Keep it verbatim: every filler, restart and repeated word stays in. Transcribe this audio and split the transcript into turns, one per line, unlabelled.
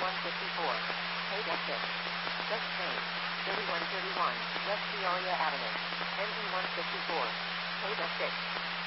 thirty-one fifty-four, Page six. Just change, thirty-one thirty-one, West Peoria Avenue, N E one fifty-four, Page six.